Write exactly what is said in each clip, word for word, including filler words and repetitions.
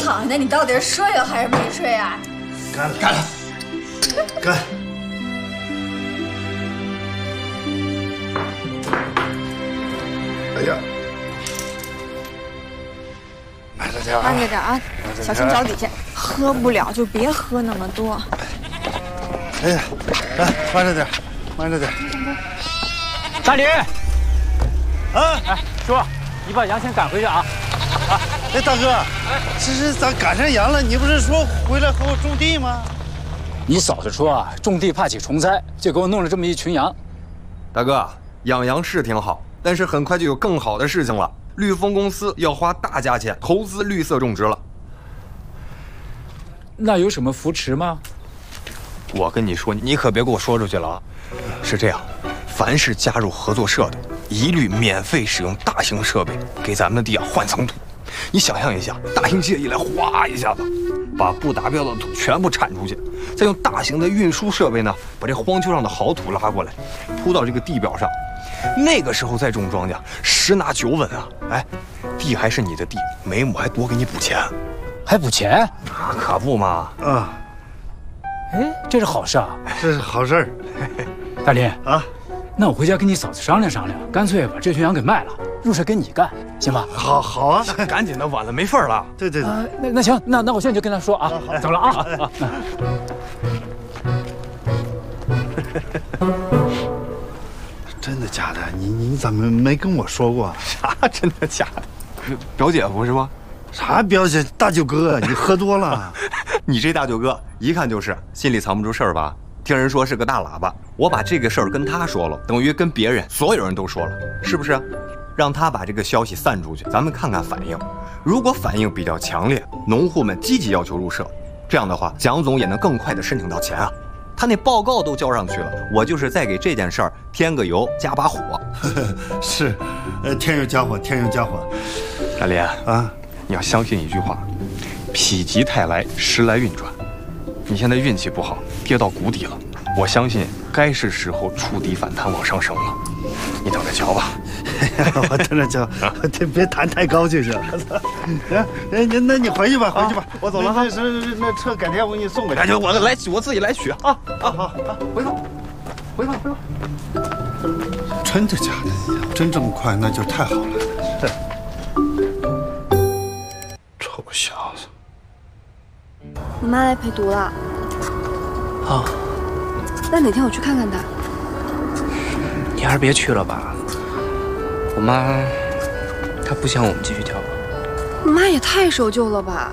好，那你到底是睡了还是没睡啊？ 干了，干了，干！哎呀，慢着点啊！ 慢着点啊，小心脚底下。喝不了就别喝那么多。 哎呀，来，慢着点，慢着点。 大林， 啊， 哎，叔，你把羊先赶回去啊！ 啊，哎，大哥，这是咋赶上羊了？你不是说回来和我种地吗？ 你嫂子说啊，种地怕起虫灾，就给我弄了这么一群羊。 大哥，养羊是挺好，但是很快就有更好的事情了。绿丰公司要花大价钱投资绿色种植了。 那有什么扶持吗？ 我跟你说，你可别给我说出去了啊！是这样，凡是加入合作社的，一律免费使用大型设备给咱们的地啊换层土。你想象一下，大型机械一来，哗一下子，把不达标的土全部铲出去，再用大型的运输设备呢，把这荒丘上的好土拉过来，铺到这个地表上。那个时候再种庄稼，十拿九稳啊！哎，地还是你的地，每亩还多给你补钱， 还补钱？ 啊，可不嘛！ 啊， 哎，这是好事啊！ 这是好事儿。 大林啊， 那我回家跟你嫂子商量商量，干脆把这群羊给卖了，入社跟你干，行吧？ 好，好啊！ 赶紧的，晚了没份儿了。 对对对， 啊、那那行，那那我现在就跟他说啊，啊走了啊。啊真的假的？你你怎么没跟我说过？ 啥真的假的？表姐夫是吗？ 啥表姐？大舅哥，你喝多了。 你这大舅哥一看就是心里藏不住事儿吧？听人说是个大喇叭，我把这个事儿跟他说了，等于跟别人所有人都说了，是不是？让他把这个消息散出去，咱们看看反应。如果反应比较强烈，农户们积极要求入社，这样的话，蒋总也能更快的申请到钱啊。他那报告都交上去了，我就是再给这件事儿添个油，加把火。 是，呃，添油加火，添油加火。 大林啊， 你要相信一句话：否极泰来，时来运转。你现在运气不好，跌到谷底了。我相信该是时候触底反弹往上升了。你等着瞧吧。 我等着瞧，别别弹太高就是了。行，哎，那那你回去吧，回去吧， 我走了哈。 那那那车改天我给你送过去。 哎，就我来，我自己来取啊！啊， 好好好，回头，回头，回头。真的假的？真这么快，那就太好了。是。臭小子！ 我妈来陪读了。 啊。 那哪天我去看看她？ 你还是别去了吧。我妈，她不想我们继续跳了。 你妈也太守旧了吧？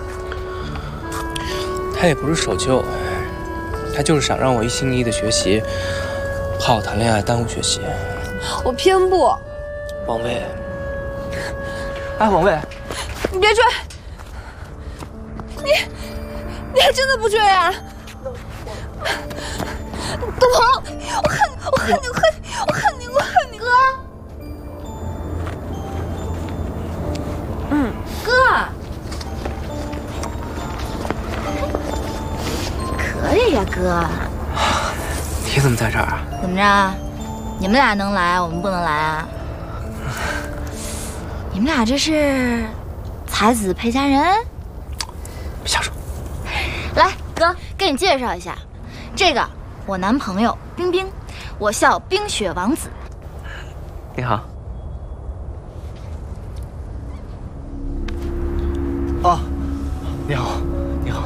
她也不是守旧，她就是想让我一心一意的学习，怕我谈恋爱耽误学习。 我偏不。 王卫，哎，王卫， 你别追！你，你还真的不追啊？东鹏，我恨你，我恨你，我恨你，我恨你，我恨你，哥。 嗯，哥，可以呀，哥。 你怎么在这儿啊？ 怎么着？你们俩能来，我们不能来啊？你们俩这是才子配佳人？ 别瞎说。 来，哥，给你介绍一下，这个我男朋友冰冰，我校冰雪王子。 你好。 啊，你好，你好。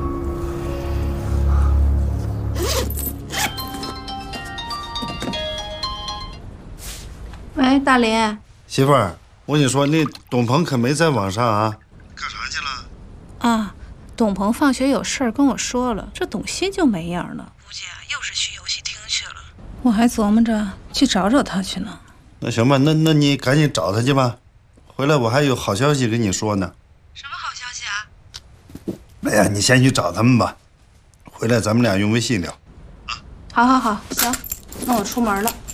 喂，大林， 媳妇儿，我跟你说，那董鹏可没在网上啊。干啥去了？ 啊，董鹏放学有事儿跟我说了，这董欣就没影了，估计啊又是去游戏厅去了。我还琢磨着去找找他去呢。 那行吧，那那你赶紧找他去吧，回来我还有好消息跟你说呢。 什么好消息啊？ 哎呀，你先去找他们吧，回来咱们俩用微信聊。 好好好，行，那我出门了。